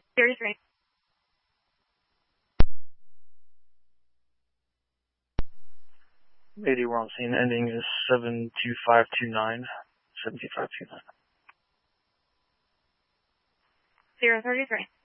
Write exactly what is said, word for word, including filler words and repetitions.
thirty-three. eighty, we're on scene. Ending is seven two five two nine. seven two five two nine. zero thirty-three.